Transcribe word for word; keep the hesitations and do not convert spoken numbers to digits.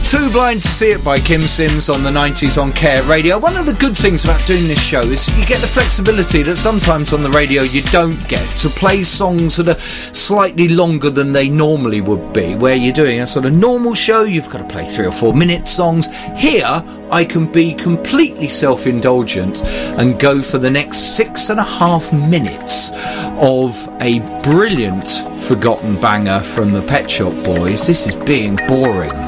Too Blind to See It by Kim Sims on the nineties on Care Radio. One of the good things about doing this show is you get the flexibility that sometimes on the radio you don't get, to play songs that are slightly longer than they normally would be. Where you're doing a sort of normal show, you've got to play three or four minute songs. Here, I can be completely self-indulgent and go for the next six and a half minutes of a brilliant forgotten banger from the Pet Shop Boys. This is Being Boring.